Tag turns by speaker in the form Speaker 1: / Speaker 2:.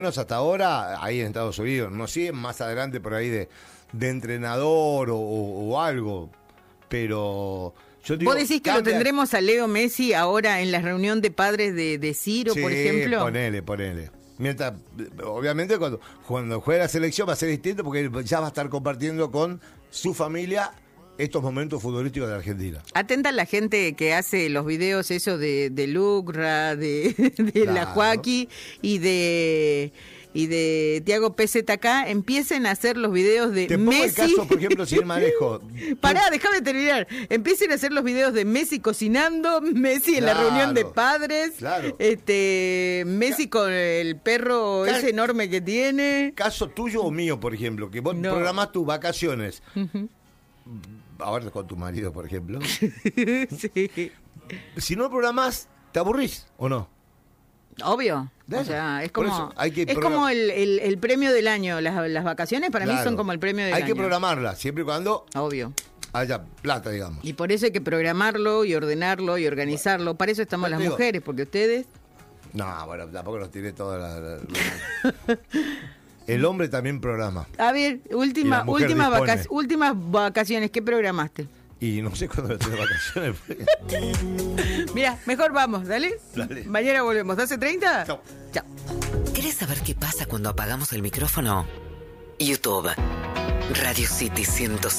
Speaker 1: hasta ahora, ahí en Estados Unidos, no sé, más adelante por ahí de entrenador o algo, pero yo digo...
Speaker 2: ¿Vos decís que lo tendremos a Leo Messi ahora en la reunión de padres de Ciro, por ejemplo?
Speaker 1: Ponele. Mientras, obviamente cuando juegue la selección va a ser distinto porque él ya va a estar compartiendo con su familia estos momentos futbolísticos de Argentina.
Speaker 2: Atenta a la gente que hace los videos esos de Lucra, de
Speaker 1: Claro.
Speaker 2: la Joaquí y de Tiago PZK, empiecen a hacer los videos de
Speaker 1: Te pongo
Speaker 2: Messi.
Speaker 1: el caso, por ejemplo, sin ir más lejos.
Speaker 2: Pará, déjame terminar. Empiecen a hacer los videos de Messi cocinando, Messi en la reunión de padres,
Speaker 1: claro.
Speaker 2: Messi con el perro ese enorme que tiene.
Speaker 1: Caso tuyo o mío, por ejemplo, que vos programás tus vacaciones. Ahora con tu marido, por ejemplo.
Speaker 2: Sí.
Speaker 1: Si no programás, ¿te aburrís o no?
Speaker 2: Obvio.
Speaker 1: Bueno,
Speaker 2: o sea, es
Speaker 1: por
Speaker 2: como,
Speaker 1: eso hay que
Speaker 2: es como el premio del año. Las vacaciones para mí
Speaker 1: Claro.
Speaker 2: son como el premio del año.
Speaker 1: Hay que programarla, siempre y cuando
Speaker 2: Obvio.
Speaker 1: haya plata, digamos.
Speaker 2: Y por eso hay que programarlo y ordenarlo y organizarlo. Para eso estamos
Speaker 1: Pero
Speaker 2: las
Speaker 1: te digo-
Speaker 2: mujeres, porque ustedes...
Speaker 1: No, bueno, tampoco nos tiene toda El hombre también programa.
Speaker 2: A ver,
Speaker 1: Y la mujer dispone.
Speaker 2: últimas vacaciones, ¿qué programaste?
Speaker 1: Y no sé cuándo tengo vacaciones.
Speaker 2: Mira, mejor vamos, ¿dale?
Speaker 1: Dale.
Speaker 2: Mañana volvemos. ¿Hace 30?
Speaker 1: Chau.
Speaker 2: Chao.
Speaker 3: ¿Querés saber qué pasa cuando apagamos el micrófono? YouTube. Radio City 105.